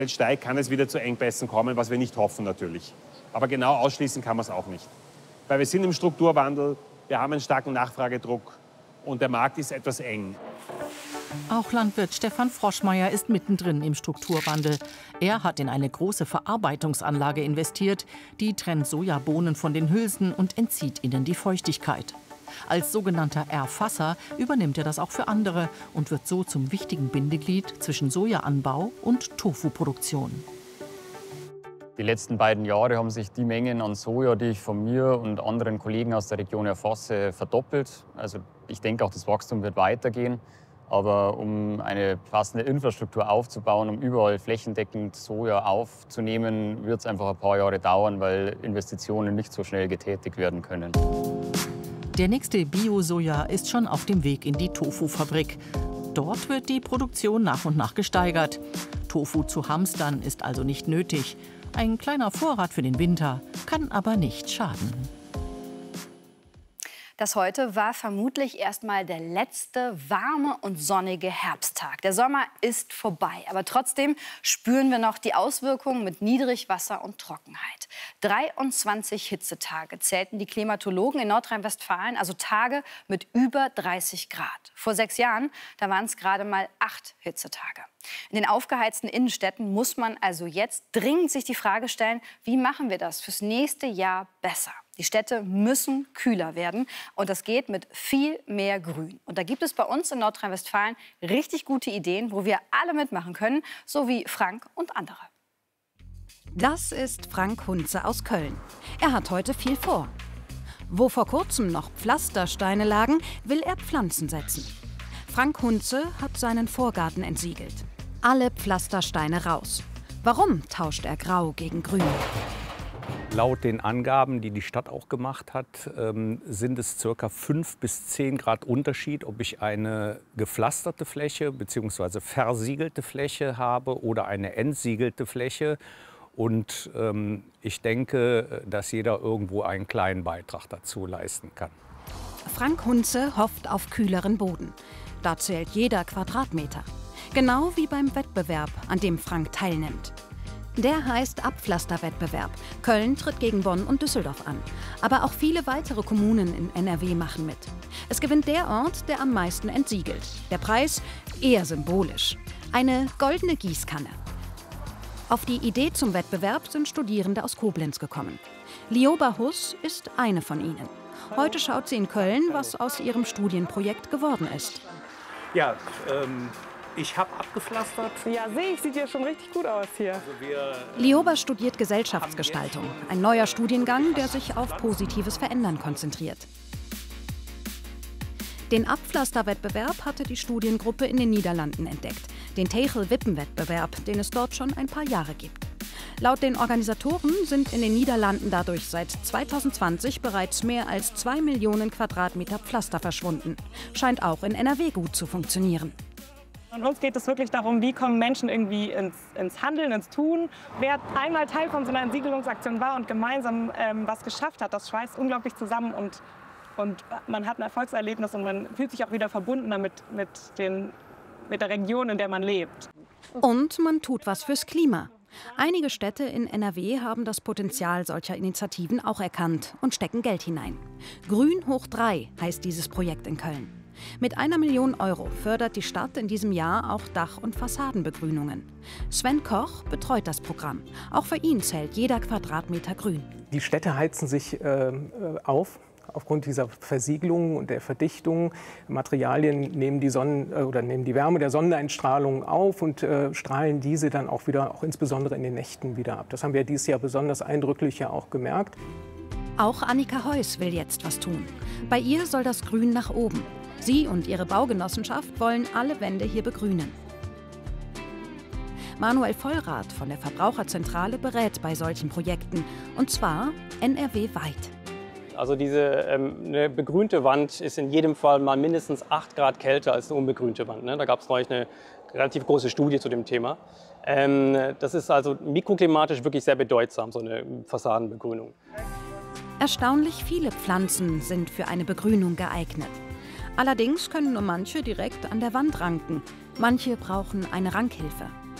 steigt, kann es wieder zu Engpässen kommen, was wir nicht hoffen natürlich. Aber genau ausschließen kann man es auch nicht. Weil wir sind im Strukturwandel, wir haben einen starken Nachfragedruck und der Markt ist etwas eng. Auch Landwirt Stefan Froschmeier ist mittendrin im Strukturwandel. Er hat in eine große Verarbeitungsanlage investiert. Die trennt Sojabohnen von den Hülsen und entzieht ihnen die Feuchtigkeit. Als sogenannter Erfasser übernimmt er das auch für andere und wird so zum wichtigen Bindeglied zwischen Sojaanbau und Tofu-Produktion. Die letzten beiden Jahre haben sich die Mengen an Soja, die ich von mir und anderen Kollegen aus der Region erfasse, verdoppelt. Also ich denke auch, das Wachstum wird weitergehen. Aber um eine passende Infrastruktur aufzubauen, um überall flächendeckend Soja aufzunehmen, wird es einfach ein paar Jahre dauern, weil Investitionen nicht so schnell getätigt werden können. Der nächste Bio-Soja ist schon auf dem Weg in die Tofu-Fabrik. Dort wird die Produktion nach und nach gesteigert. Tofu zu hamstern ist also nicht nötig. Ein kleiner Vorrat für den Winter kann aber nicht schaden. Das heute war vermutlich erstmal der letzte warme und sonnige Herbsttag. Der Sommer ist vorbei, aber trotzdem spüren wir noch die Auswirkungen mit Niedrigwasser und Trockenheit. 23 Hitzetage zählten die Klimatologen in Nordrhein-Westfalen, also Tage mit über 30 Grad. Vor 6 Jahren, da waren es gerade mal 8 Hitzetage. In den aufgeheizten Innenstädten muss man also jetzt dringend sich die Frage stellen, wie machen wir das fürs nächste Jahr besser? Die Städte müssen kühler werden und das geht mit viel mehr Grün. Und da gibt es bei uns in Nordrhein-Westfalen richtig gute Ideen, wo wir alle mitmachen können, so wie Frank und andere. Das ist Frank Hunze aus Köln. Er hat heute viel vor. Wo vor kurzem noch Pflastersteine lagen, will er Pflanzen setzen. Frank Hunze hat seinen Vorgarten entsiegelt. Alle Pflastersteine raus. Warum tauscht er Grau gegen Grün? Laut den Angaben, die die Stadt auch gemacht hat, sind es ca. 5 bis 10 Grad Unterschied, ob ich eine gepflasterte Fläche bzw. versiegelte Fläche habe oder eine entsiegelte Fläche. Und ich denke, dass jeder irgendwo einen kleinen Beitrag dazu leisten kann. Frank Hunze hofft auf kühleren Boden. Da zählt jeder Quadratmeter. Genau wie beim Wettbewerb, an dem Frank teilnimmt. Der heißt Abpflasterwettbewerb. Köln tritt gegen Bonn und Düsseldorf an. Aber auch viele weitere Kommunen in NRW machen mit. Es gewinnt der Ort, der am meisten entsiegelt. Der Preis eher symbolisch. Eine goldene Gießkanne. Auf die Idee zum Wettbewerb sind Studierende aus Koblenz gekommen. Lioba Huss ist eine von ihnen. Heute schaut sie in Köln, was aus ihrem Studienprojekt geworden ist. Ja, ich habe abgepflastert. Ja, sehe ich. Sieht ja schon richtig gut aus hier. Lioba studiert Gesellschaftsgestaltung. Ein neuer Studiengang, der sich auf positives Verändern konzentriert. Den Abpflasterwettbewerb hatte die Studiengruppe in den Niederlanden entdeckt. Den Tegel-Wippen-Wettbewerb, den es dort schon ein paar Jahre gibt. Laut den Organisatoren sind in den Niederlanden dadurch seit 2020 bereits mehr als 2 Millionen Quadratmeter Pflaster verschwunden. Scheint auch in NRW gut zu funktionieren. Und uns geht es wirklich darum, wie kommen Menschen irgendwie ins Handeln, ins Tun. Wer einmal Teil von so einer Entsiegelungsaktion war und gemeinsam was geschafft hat, das schweißt unglaublich zusammen und man hat ein Erfolgserlebnis und man fühlt sich auch wieder verbunden damit mit der Region, in der man lebt. Und man tut was fürs Klima. Einige Städte in NRW haben das Potenzial solcher Initiativen auch erkannt und stecken Geld hinein. Grün hoch 3 heißt dieses Projekt in Köln. Mit 1 Million Euro fördert die Stadt in diesem Jahr auch Dach- und Fassadenbegrünungen. Sven Koch betreut das Programm. Auch für ihn zählt jeder Quadratmeter Grün. Die Städte heizen sich auf. Aufgrund dieser Versiegelung und der Verdichtung, Materialien nehmen die Wärme der Sonneneinstrahlung auf und strahlen diese dann auch wieder, auch insbesondere in den Nächten wieder ab. Das haben wir dieses Jahr besonders eindrücklich ja auch gemerkt. Auch Annika Heuss will jetzt was tun. Bei ihr soll das Grün nach oben. Sie und ihre Baugenossenschaft wollen alle Wände hier begrünen. Manuel Vollrath von der Verbraucherzentrale berät bei solchen Projekten, und zwar NRW-weit. Also eine begrünte Wand ist in jedem Fall mal mindestens 8 Grad kälter als eine unbegrünte Wand. Da gab es neulich eine relativ große Studie zu dem Thema. Das ist also mikroklimatisch wirklich sehr bedeutsam, so eine Fassadenbegrünung. Erstaunlich viele Pflanzen sind für eine Begrünung geeignet. Allerdings können nur manche direkt an der Wand ranken. Manche brauchen eine Rankhilfe.